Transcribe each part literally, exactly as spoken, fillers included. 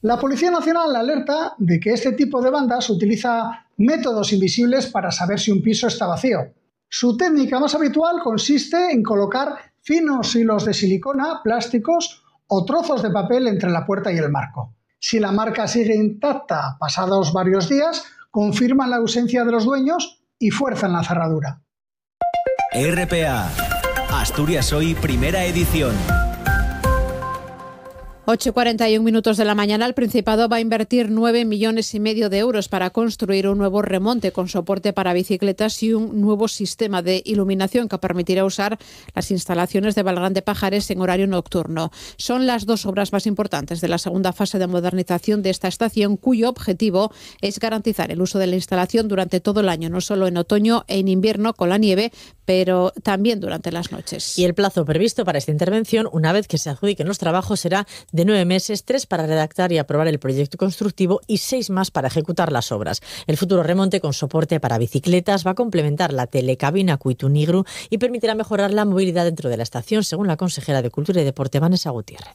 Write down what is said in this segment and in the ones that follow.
La Policía Nacional alerta de que este tipo de bandas utiliza métodos invisibles para saber si un piso está vacío. Su técnica más habitual consiste en colocar finos hilos de silicona, plásticos o trozos de papel entre la puerta y el marco. Si la marca sigue intacta pasados varios días, confirman la ausencia de los dueños y fuerzan la cerradura. R P A, Asturias Hoy, primera edición. ocho y cuarenta y un minutos de la mañana, el Principado va a invertir nueve millones y medio de euros para construir un nuevo remonte con soporte para bicicletas y un nuevo sistema de iluminación que permitirá usar las instalaciones de Valgrán de Pajares en horario nocturno. Son las dos obras más importantes de la segunda fase de modernización de esta estación, cuyo objetivo es garantizar el uso de la instalación durante todo el año, no solo en otoño e en invierno con la nieve, pero también durante las noches. Y el plazo previsto para esta intervención, una vez que se adjudiquen los trabajos, será de nueve meses, tres para redactar y aprobar el proyecto constructivo y seis más para ejecutar las obras. El futuro remonte con soporte para bicicletas va a complementar la telecabina Cuitu Nigru y permitirá mejorar la movilidad dentro de la estación, según la consejera de Cultura y Deporte, Vanessa Gutiérrez.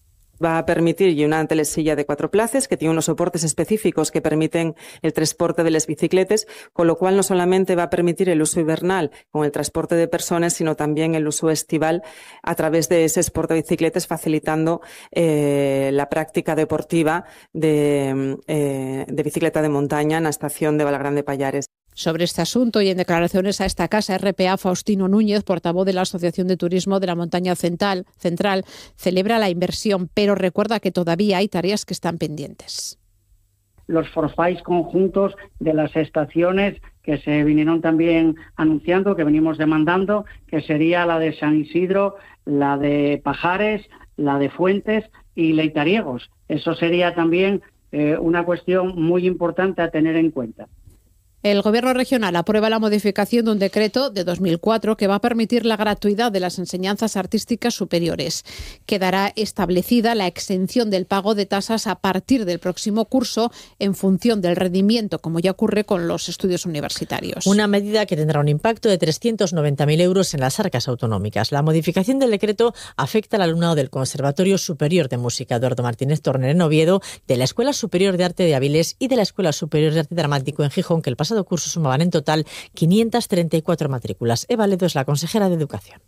Va a permitir una telesilla de cuatro plazas que tiene unos soportes específicos que permiten el transporte de las bicicletas, con lo cual no solamente va a permitir el uso invernal con el transporte de personas, sino también el uso estival a través de ese transporte de bicicletas, facilitando eh, la práctica deportiva de, eh, de bicicleta de montaña en la estación de Valgrán de Pajares. Sobre este asunto y en declaraciones a esta casa, R P A, Faustino Núñez, portavoz de la Asociación de Turismo de la Montaña Central, Central, celebra la inversión, pero recuerda que todavía hay tareas que están pendientes. Los forfaits conjuntos de las estaciones que se vinieron también anunciando, que venimos demandando, que sería la de San Isidro, la de Pajares, la de Fuentes y Leitariegos. Eso sería también eh, una cuestión muy importante a tener en cuenta. El Gobierno regional aprueba la modificación de un decreto de dos mil cuatro que va a permitir la gratuidad de las enseñanzas artísticas superiores. Quedará establecida la exención del pago de tasas a partir del próximo curso en función del rendimiento, como ya ocurre con los estudios universitarios. Una medida que tendrá un impacto de trescientos noventa mil euros en las arcas autonómicas. La modificación del decreto afecta al alumnado del Conservatorio Superior de Música Eduardo Martínez Torner en Oviedo, de la Escuela Superior de Arte de Avilés y de la Escuela Superior de Arte Dramático en Gijón, que el pasado curso sumaban en total quinientas treinta y cuatro matrículas. Eva Ledo es la consejera de Educación.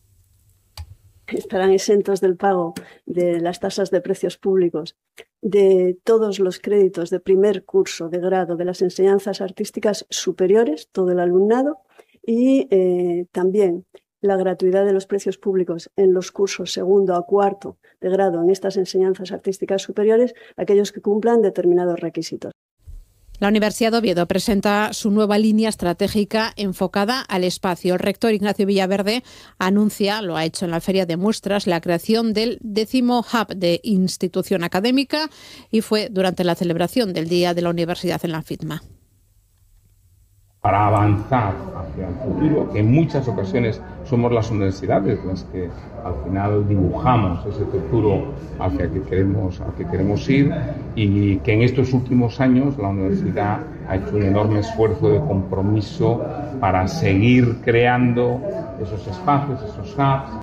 Estarán exentos del pago de las tasas de precios públicos de todos los créditos de primer curso de grado de las enseñanzas artísticas superiores, todo el alumnado, y eh, también la gratuidad de los precios públicos en los cursos segundo a cuarto de grado en estas enseñanzas artísticas superiores, aquellos que cumplan determinados requisitos. La Universidad de Oviedo presenta su nueva línea estratégica enfocada al espacio. El rector Ignacio Villaverde anuncia, lo ha hecho en la Feria de Muestras, la creación del décimo hub de institución académica y fue durante la celebración del Día de la Universidad en la FITMA. Para avanzar hacia el futuro, que en muchas ocasiones somos las universidades las que al final dibujamos ese futuro hacia el que queremos, al que queremos ir, y que en estos últimos años la universidad ha hecho un enorme esfuerzo de compromiso para seguir creando esos espacios, esos hubs.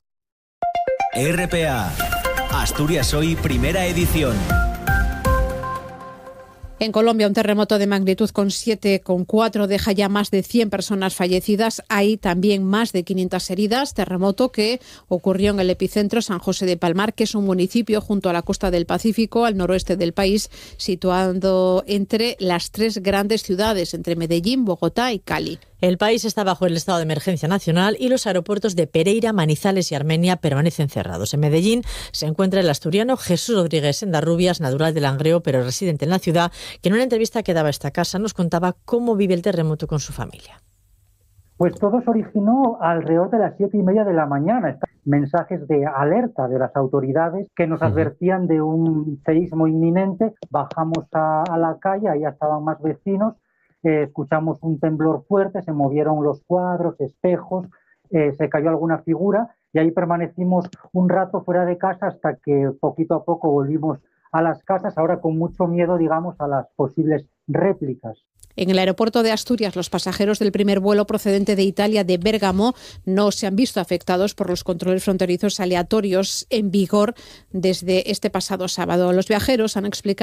R P A, Asturias Hoy, primera edición. En Colombia, un terremoto de magnitud con siete coma cuatro deja ya más de cien personas fallecidas. Hay también más de quinientas heridas. Terremoto que ocurrió en el epicentro San José de Palmar, que es un municipio junto a la costa del Pacífico, al noroeste del país, situado entre las tres grandes ciudades, entre Medellín, Bogotá y Cali. El país está bajo el estado de emergencia nacional y los aeropuertos de Pereira, Manizales y Armenia permanecen cerrados. En Medellín se encuentra el asturiano Jesús Rodríguez Sendarrubias, natural de Langreo, pero residente en la ciudad, que en una entrevista que daba a esta casa nos contaba cómo vive el terremoto con su familia. Pues todo se originó alrededor de las siete y media de la mañana. Mensajes de alerta de las autoridades que nos advertían de un seísmo inminente. Bajamos a, a la calle, ahí estaban más vecinos. Eh, escuchamos un temblor fuerte, se movieron los cuadros, espejos, eh, se cayó alguna figura y ahí permanecimos un rato fuera de casa hasta que poquito a poco volvimos a las casas, ahora con mucho miedo, digamos, a las posibles réplicas. En el aeropuerto de Asturias, los pasajeros del primer vuelo procedente de Italia de Bérgamo no se han visto afectados por los controles fronterizos aleatorios en vigor desde este pasado sábado. Los viajeros han explicado